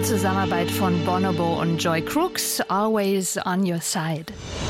Zusammenarbeit von Bonobo und Joy Crooks, Always on Your Side.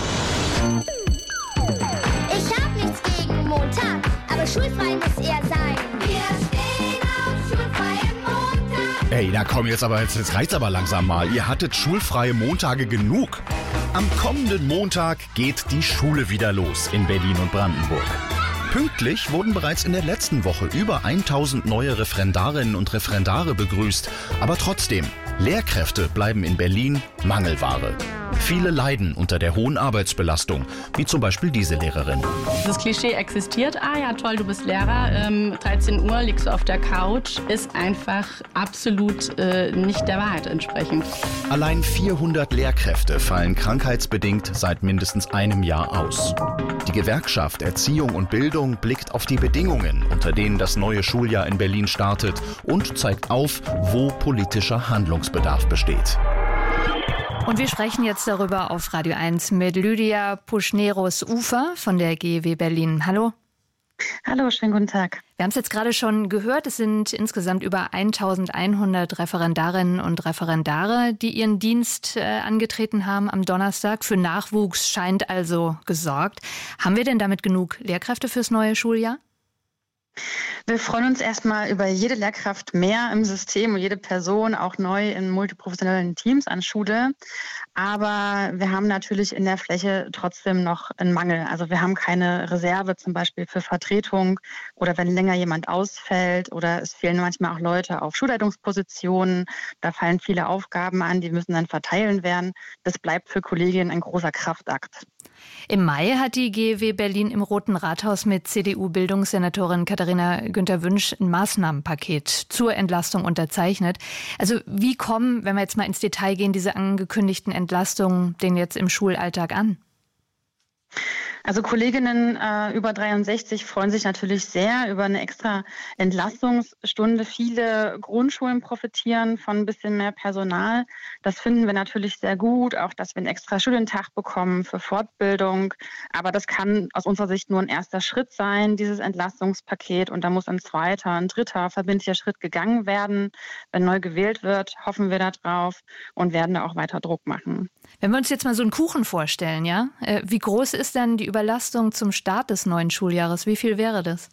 Ich hab nichts gegen Montag, aber schulfrei muss er sein. Wir stehen auf schulfreien Montag. Ey, na komm, jetzt reicht's aber langsam mal. Ihr hattet schulfreie Montage genug. Am kommenden Montag geht die Schule wieder los in Berlin und Brandenburg. Pünktlich wurden bereits in der letzten Woche über 1000 neue Referendarinnen und Referendare begrüßt. Aber trotzdem, Lehrkräfte bleiben in Berlin Mangelware. Viele leiden unter der hohen Arbeitsbelastung, wie zum Beispiel diese Lehrerin. Das Klischee existiert. Ah ja, toll, du bist Lehrer. 13 Uhr liegst du auf der Couch. Ist einfach absolut nicht der Wahrheit entsprechend. Allein 400 Lehrkräfte fallen krankheitsbedingt seit mindestens einem Jahr aus. Die Gewerkschaft Erziehung und Bildung blickt auf die Bedingungen, unter denen das neue Schuljahr in Berlin startet und zeigt auf, wo politischer Handlungsbedarf besteht. Und wir sprechen jetzt darüber auf Radio 1 mit Lydia Puschneros-Ufer von der GEW Berlin. Hallo. Hallo, schönen guten Tag. Wir haben es jetzt gerade schon gehört, es sind insgesamt über 1100 Referendarinnen und Referendare, die ihren Dienst angetreten haben am Donnerstag. Für Nachwuchs scheint also gesorgt. Haben wir denn damit genug Lehrkräfte fürs neue Schuljahr? Wir freuen uns erstmal über jede Lehrkraft mehr im System und jede Person auch neu in multiprofessionellen Teams an Schule. Aber wir haben natürlich in der Fläche trotzdem noch einen Mangel. Also wir haben keine Reserve zum Beispiel für Vertretung oder wenn länger jemand ausfällt oder es fehlen manchmal auch Leute auf Schulleitungspositionen. Da fallen viele Aufgaben an, die müssen dann verteilen werden. Das bleibt für Kolleginnen ein großer Kraftakt. Im Mai hat die GEW Berlin im Roten Rathaus mit CDU-Bildungssenatorin Katharina Günther-Wünsch ein Maßnahmenpaket zur Entlastung unterzeichnet. Also wie kommen, wenn wir jetzt mal ins Detail gehen, diese angekündigten Entlastungen denn jetzt im Schulalltag an? Also Kolleginnen über 63 freuen sich natürlich sehr über eine extra Entlastungsstunde. Viele Grundschulen profitieren von ein bisschen mehr Personal. Das finden wir natürlich sehr gut, auch dass wir einen extra Studientag bekommen für Fortbildung. Aber das kann aus unserer Sicht nur ein erster Schritt sein, dieses Entlastungspaket. Und da muss ein zweiter, ein dritter verbindlicher Schritt gegangen werden. Wenn neu gewählt wird, hoffen wir darauf und werden da auch weiter Druck machen. Wenn wir uns jetzt mal so einen Kuchen vorstellen, ja? Wie groß ist denn die Überlastung zum Start des neuen Schuljahres? Wie viel wäre das?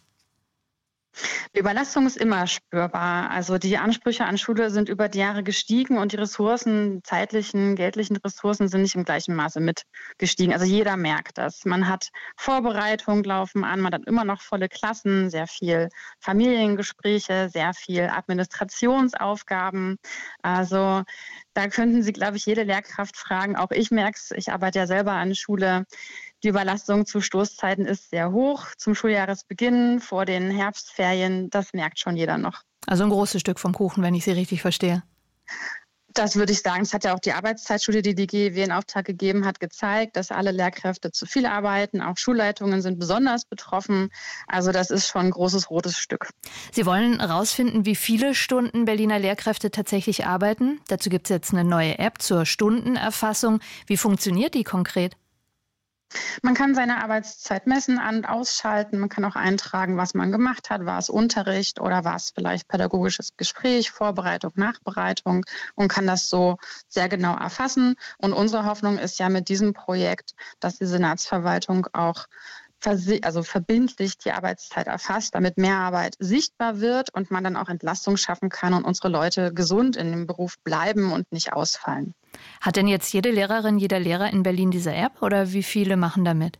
Die Überlastung ist immer spürbar. Also die Ansprüche an Schule sind über die Jahre gestiegen und die Ressourcen, zeitlichen, geldlichen Ressourcen sind nicht im gleichen Maße mitgestiegen. Also jeder merkt das. Man hat Vorbereitungen laufen an, man hat immer noch volle Klassen, sehr viel Familiengespräche, sehr viel Administrationsaufgaben. Also da könnten Sie, glaube ich, jede Lehrkraft fragen. Auch ich merke es, ich arbeite ja selber an der Schule. Die Überlastung zu Stoßzeiten ist sehr hoch. Zum Schuljahresbeginn, vor den Herbstferien, das merkt schon jeder noch. Also ein großes Stück vom Kuchen, wenn ich Sie richtig verstehe. Das würde ich sagen. Es hat ja auch die Arbeitszeitstudie, die die GEW in Auftrag gegeben hat, gezeigt, dass alle Lehrkräfte zu viel arbeiten. Auch Schulleitungen sind besonders betroffen. Also das ist schon ein großes rotes Stück. Sie wollen herausfinden, wie viele Stunden Berliner Lehrkräfte tatsächlich arbeiten. Dazu gibt es jetzt eine neue App zur Stundenerfassung. Wie funktioniert die konkret? Man kann seine Arbeitszeit messen, an- und ausschalten. Man kann auch eintragen, was man gemacht hat. War es Unterricht oder war es vielleicht pädagogisches Gespräch, Vorbereitung, Nachbereitung und kann das so sehr genau erfassen. Und unsere Hoffnung ist ja mit diesem Projekt, dass die Senatsverwaltung auch verbindlich die Arbeitszeit erfasst, damit mehr Arbeit sichtbar wird und man dann auch Entlastung schaffen kann und unsere Leute gesund in dem Beruf bleiben und nicht ausfallen. Hat denn jetzt jede Lehrerin, jeder Lehrer in Berlin diese App oder wie viele machen damit?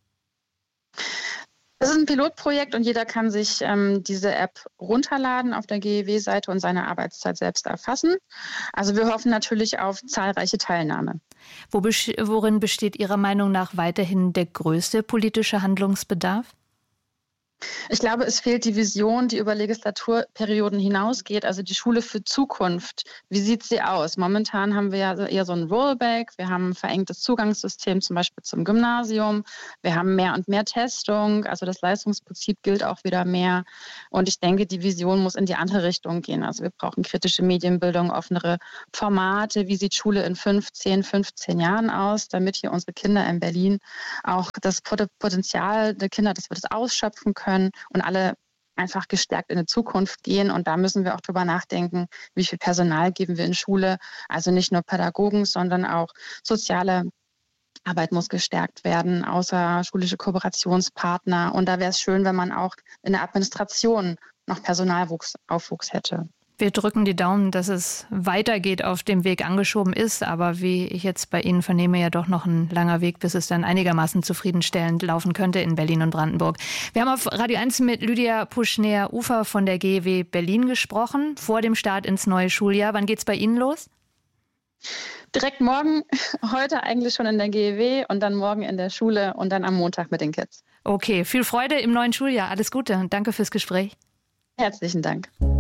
Das ist ein Pilotprojekt und jeder kann sich diese App runterladen auf der GEW-Seite und seine Arbeitszeit selbst erfassen. Also wir hoffen natürlich auf zahlreiche Teilnahme. Worin besteht Ihrer Meinung nach weiterhin der größte politische Handlungsbedarf? Ich glaube, es fehlt die Vision, die über Legislaturperioden hinausgeht, also die Schule für Zukunft. Wie sieht sie aus? Momentan haben wir ja eher so ein Rollback. Wir haben ein verengtes Zugangssystem, zum Beispiel zum Gymnasium. Wir haben mehr und mehr Testung. Also das Leistungsprinzip gilt auch wieder mehr. Und ich denke, die Vision muss in die andere Richtung gehen. Also wir brauchen kritische Medienbildung, offenere Formate. Wie sieht Schule in 15 Jahren aus, damit hier unsere Kinder in Berlin auch das Potenzial der Kinder, dass wir das ausschöpfen können und alle einfach gestärkt in die Zukunft gehen. Und da müssen wir auch drüber nachdenken, wie viel Personal geben wir in Schule. Also nicht nur Pädagogen, sondern auch soziale Arbeit muss gestärkt werden, außerschulische Kooperationspartner. Und da wäre es schön, wenn man auch in der Administration noch Personalaufwuchs hätte. Wir drücken die Daumen, dass es weitergeht, auf dem Weg angeschoben ist. Aber wie ich jetzt bei Ihnen vernehme, ja doch noch ein langer Weg, bis es dann einigermaßen zufriedenstellend laufen könnte in Berlin und Brandenburg. Wir haben auf Radio 1 mit Lydia Puschner-Ufer von der GEW Berlin gesprochen, vor dem Start ins neue Schuljahr. Wann geht's bei Ihnen los? Direkt morgen, heute eigentlich schon in der GEW und dann morgen in der Schule und dann am Montag mit den Kids. Okay, viel Freude im neuen Schuljahr. Alles Gute und danke fürs Gespräch. Herzlichen Dank.